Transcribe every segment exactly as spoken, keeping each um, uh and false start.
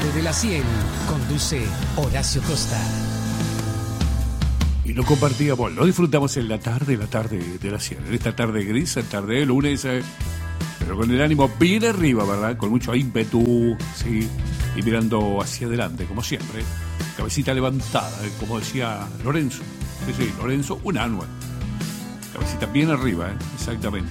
tarde de la cien. Conduce Horacio Costa. Y lo compartíamos, lo disfrutamos en la tarde, la tarde de la cien. En esta tarde gris, en tarde de lunes, eh, pero con el ánimo bien arriba, ¿verdad? Con mucho ímpetu, sí. Y mirando hacia adelante, como siempre. Cabecita levantada, eh, como decía Lorenzo. Sí, sí, Lorenzo, un anual. Cabecita bien arriba, eh, exactamente.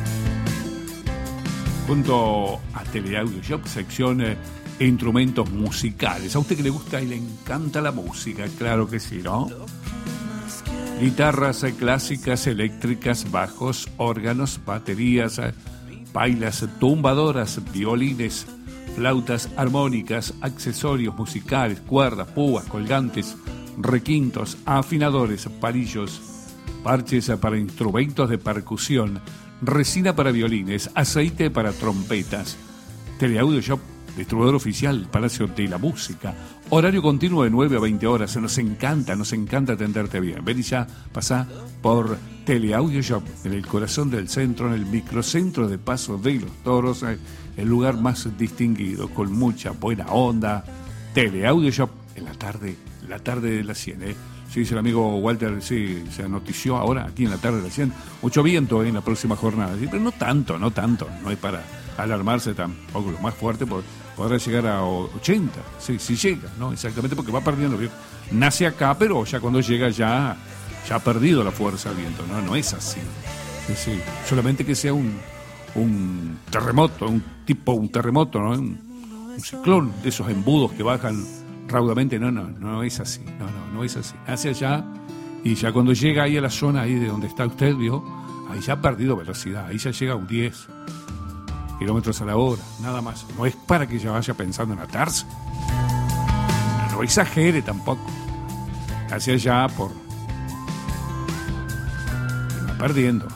Junto a Teleaudio Shop, sección eh, instrumentos musicales. A usted que le gusta y le encanta la música, claro que sí, ¿no? Guitarras eh, clásicas, eléctricas, bajos, órganos, baterías, eh, pailas, tumbadoras, violines, flautas armónicas, accesorios musicales, cuerdas, púas, colgantes, requintos, afinadores, palillos, parches para instrumentos de percusión, resina para violines, aceite para trompetas. Teleaudio Shop, distribuidor oficial, Palacio de la Música. Horario continuo de nueve a veinte horas. Nos encanta, nos encanta atenderte bien. Ven y ya, pasá por Teleaudio Shop, en el corazón del centro, en el microcentro de Paso de los Toros, el lugar más distinguido, con mucha buena onda. Teleaudio Shop, en la tarde, la tarde de la cien, ¿eh? Sí, dice el amigo Walter, sí, se anotició ahora, aquí en la tarde de la cien. Mucho viento ¿eh? en la próxima jornada, sí, pero no tanto, no tanto, no es para alarmarse tampoco. Lo más fuerte pod- podrá llegar a ochenta, sí, sí llega, ¿no? Exactamente, porque va perdiendo viento. Nace acá, pero ya cuando llega ya, ya ha perdido la fuerza del viento, ¿no? No es así. Sí, sí. Solamente que sea un, un terremoto, un tipo, un terremoto, ¿no? Un, un ciclón de esos embudos que bajan raudamente, no, no, no es así, no, no, no es así. Hacia allá, y ya cuando llega ahí a la zona ahí de donde está usted, vio, ahí ya ha perdido velocidad, ahí ya llega a un diez kilómetros a la hora, nada más. No es para que ya vaya pensando en atarse. No, no exagere tampoco. Hacia allá por... va perdiendo.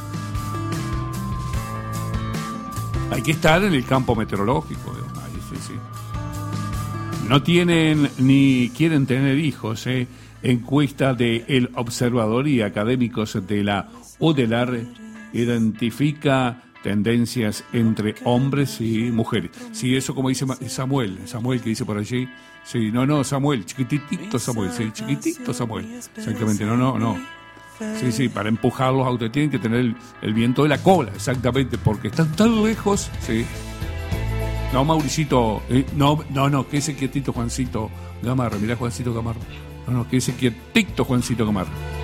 Hay que estar en el campo meteorológico, ahí sí, sí. No tienen ni quieren tener hijos, ¿eh? Encuesta de El Observador y académicos de la U D E L A R identifica tendencias entre hombres y mujeres. Sí, eso como dice Samuel, Samuel que dice por allí. Sí, no, no, Samuel, chiquitito Samuel, sí, chiquitito Samuel. Exactamente, no, no, no. Sí, sí, para empujar los autos tienen que tener el, el viento de la cola, exactamente, porque están tan lejos, sí. No, Mauricito, eh, no, no, no, quédese quietito, Juancito Gamarra. Mirá, Juancito Gamarra. No, no, quédese quietito, Juancito Gamarra.